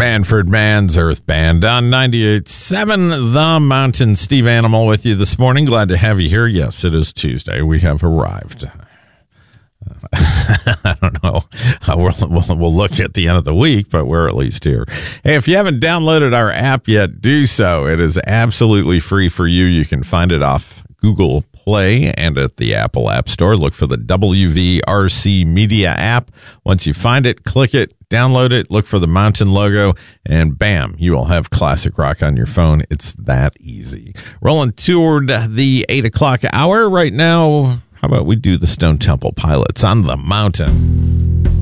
Manfred Mann's Earth Band on 98.7 The Mountain. Steve Animal with you this morning. Glad to have you here. Yes, it is Tuesday. We have arrived. I don't know. We'll look at the end of the week, but we're at least here. Hey, if you haven't downloaded our app yet, do so. It is absolutely free for you. You can find it off Google Play and at the Apple App Store. Look for the WVRC Media app. Once you find it, click it, download it, look for the Mountain logo, and bam, you will have classic rock on your phone. It's that easy. Rolling toward the 8 o'clock hour right now. How about we do the Stone Temple Pilots on the Mountain?